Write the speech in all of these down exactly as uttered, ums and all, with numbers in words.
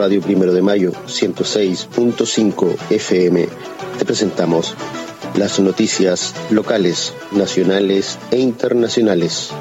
Radio Primero de Mayo ciento seis punto cinco F M te presentamos las noticias locales, nacionales e internacionales.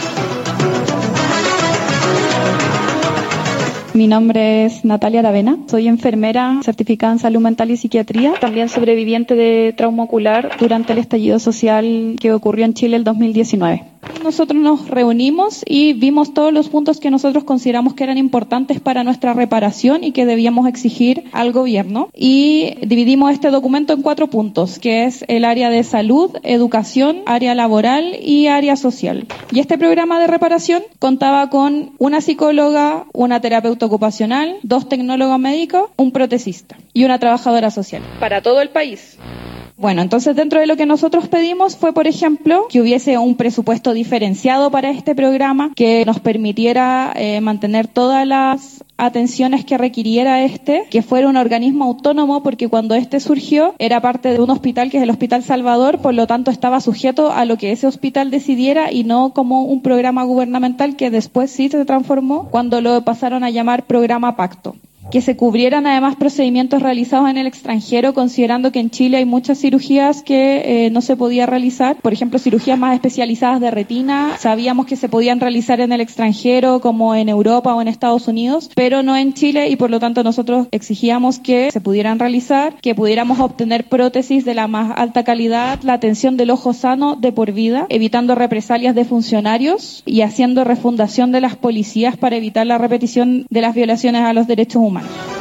Mi nombre es Natalia Aravena, soy enfermera certificada en salud mental y psiquiatría, también sobreviviente de trauma ocular durante el estallido social que ocurrió en Chile el dos mil diecinueve. Nosotros nos reunimos y vimos todos los puntos que nosotros consideramos que eran importantes para nuestra reparación y que debíamos exigir al gobierno. Y dividimos este documento en cuatro puntos, que es el área de salud, educación, área laboral y área social. Y este programa de reparación contaba con una psicóloga, una terapeuta ocupacional, dos tecnólogos médicos, un protecista y una trabajadora social para todo el país. Bueno, entonces dentro de lo que nosotros pedimos fue, por ejemplo, que hubiese un presupuesto diferenciado para este programa que nos permitiera eh, mantener todas las atenciones que requiriera este, que fuera un organismo autónomo, porque cuando este surgió era parte de un hospital que es el Hospital Salvador, por lo tanto estaba sujeto a lo que ese hospital decidiera y no como un programa gubernamental que después sí se transformó cuando lo pasaron a llamar Programa Pacto. Que se cubrieran además procedimientos realizados en el extranjero, considerando que en Chile hay muchas cirugías que eh, no se podía realizar. Por ejemplo, cirugías más especializadas de retina, sabíamos que se podían realizar en el extranjero, como en Europa o en Estados Unidos, pero no en Chile, y por lo tanto nosotros exigíamos que se pudieran realizar, que pudiéramos obtener prótesis de la más alta calidad, la atención del ojo sano de por vida, evitando represalias de funcionarios y haciendo refundación de las policías para evitar la repetición de las violaciones a los derechos humanos.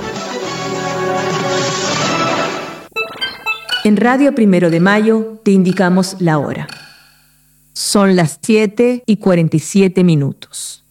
En Radio Primero de Mayo te indicamos la hora. Son las siete y cuarenta y siete minutos.